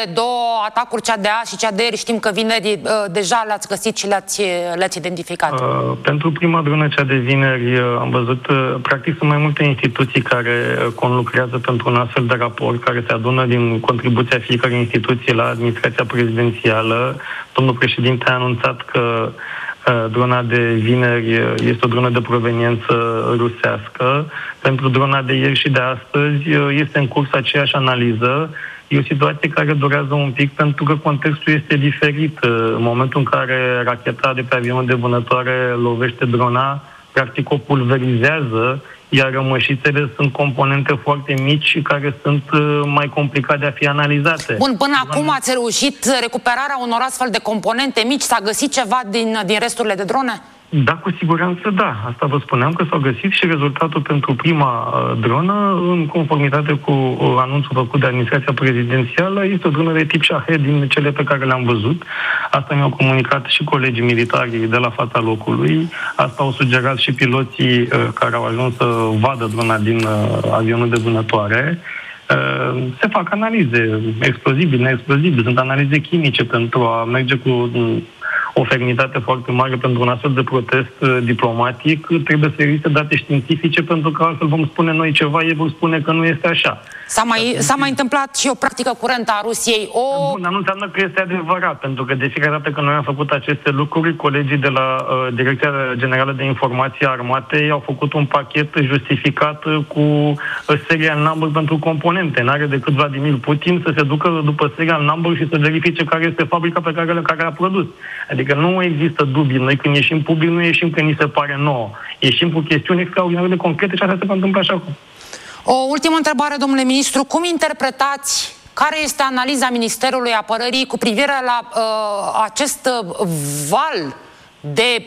două atacuri, cea de azi și cea de ieri, știm că vineri deja le-ați găsit și le-ați identificat. Pentru prima dronă, cea de vineri, am văzut, practic sunt mai multe instituții care conlucrează pentru un astfel de raport, care se adună din contribuția fiecare instituție la administrația prezidențială. Domnul președinte a anunțat că drona de vineri este o dronă de proveniență rusească. Pentru drona de ieri și de astăzi este în curs aceeași analiză. E o situație care durează un pic pentru că contextul este diferit. În momentul în care racheta de pe avionul de vânătoare lovește drona, practic o pulverizează, iar rămășițele sunt componente foarte mici și care sunt mai complicate de a fi analizate. Bun, până acum ați reușit recuperarea unor astfel de componente mici? S-a găsit ceva din resturile de drone? Da, cu siguranță da. Asta vă spuneam, că s-au găsit și rezultatul pentru prima dronă, în conformitate cu anunțul făcut de administrația prezidențială, este o dronă de tip Shahed din cele pe care le-am văzut. Asta mi-au comunicat și colegii militari de la fața locului. Asta au sugerat și piloții care au ajuns să vadă drona din avionul de vânătoare. Se fac analize explozibili, neexplozibili, sunt analize chimice pentru a merge cu o fermitate foarte mare pentru un astfel de protest diplomatic. Trebuie să existe date științifice, pentru că altfel vom spune noi ceva, ei vor spune că nu este așa. S-a mai întâmplat și o practică curentă a Rusiei. Bun, nu înseamnă că este adevărat, pentru că de fiecare dată când noi am făcut aceste lucruri, colegii de la Direcția Generală de Informații a Armatei au făcut un pachet justificat cu serial number pentru componente. N-are decât Vladimir Putin să se ducă după serial number și să verifice care este fabrica pe care a produs. Adică nu există dubii. Noi când ieșim public, nu ieșim că ni se pare nouă. Ieșim cu chestiuni extraordinar de concrete și asta se va întâmpla așa acum. O ultimă întrebare, domnule ministru. Cum interpretați, care este analiza Ministerului Apărării cu privire la acest val de,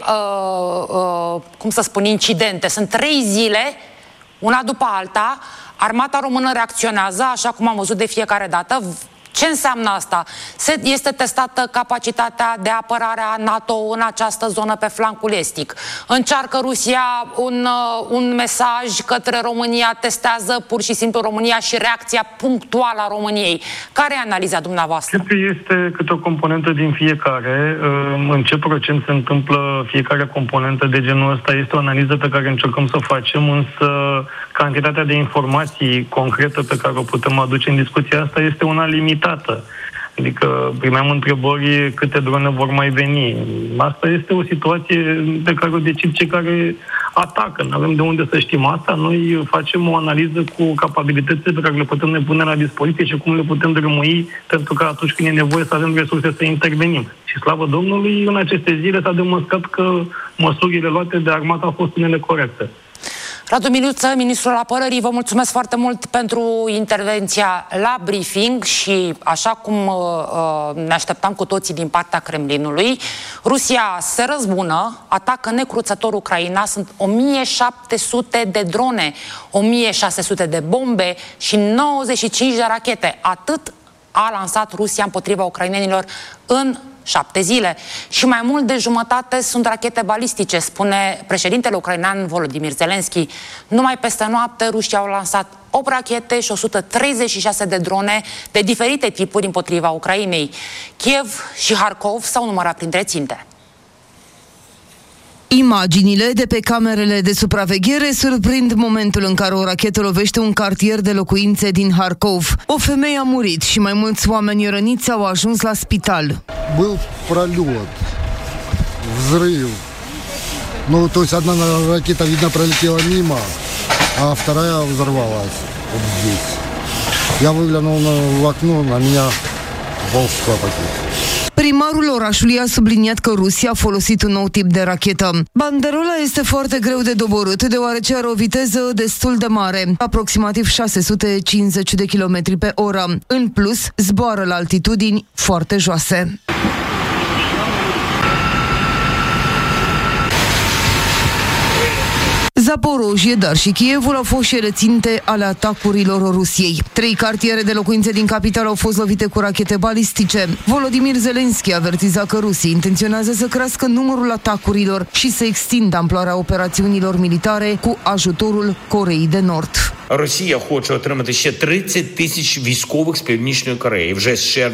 cum să spun, incidente? Sunt 3 zile, una după alta, armata română reacționează, așa cum am văzut de fiecare dată. Ce înseamnă asta? Este testată capacitatea de apărare a NATO în această zonă pe flancul estic. Încearcă Rusia un mesaj către România, testează pur și simplu România și reacția punctuală a României. Care e analiza dumneavoastră? Cred că este câte o componentă din fiecare. În ce procent se întâmplă fiecare componentă de genul ăsta este o analiză pe care încercăm să o facem, însă cantitatea de informații concretă pe care o putem aduce în discuția asta este una limitată. Adică primeam întrebări câte drone vor mai veni. Asta este o situație pe care o decid cei care atacă. Nu avem de unde să știm asta. Noi facem o analiză cu capabilitățile pe care le putem ne pune la dispoziție și cum le putem drămui, pentru că atunci când e nevoie să avem resurse să intervenim. Și slavă Domnului, în aceste zile s-a demonstrat că măsurile luate de armată au fost unele corecte. Radu Miliuță, ministrul apărării, vă mulțumesc foarte mult pentru intervenția la briefing și, așa cum ne așteptam cu toții din partea Kremlinului, Rusia se răzbună, atacă necruțător Ucraina, sunt 1700 de drone, 1600 de bombe și 95 de rachete. Atât a lansat Rusia împotriva ucrainenilor în 7 zile. Și mai mult de jumătate sunt rachete balistice, spune președintele ucrainean Volodymyr Zelensky. Numai peste noapte rușii au lansat 8 rachete și 136 de drone de diferite tipuri împotriva Ucrainei. Kiev și Harkov s-au numărat printre ținte. Imaginile de pe camerele de supraveghere surprind momentul în care o rachetă lovește un cartier de locuințe din Harkov. O femeie a murit și mai mulți oameni răniți au ajuns la spital. Был пролет, взрыв. Ну, то есть одна ракета, видно, пролетела мимо, а вторая взорвалась вот здесь. Я выглянул в окно, на меня упал стеклопакет. Primarul orașului a subliniat că Rusia a folosit un nou tip de rachetă. Banderola este foarte greu de doborât, deoarece are o viteză destul de mare, aproximativ 650 de km pe oră. În plus, zboară la altitudini foarte joase. Zaporojie, dar și Kievul au fost și ele ținte ale atacurilor Rusiei. 3 cartiere de locuințe din capitală au fost lovite cu rachete balistice. Volodymyr Zelensky avertiza că Rusia intenționează să crească numărul atacurilor și să extindă amploarea operațiunilor militare cu ajutorul Coreei de Nord. Росія хоче отримати ще 30 тисяч військових з Північної Кореї. Вже з червня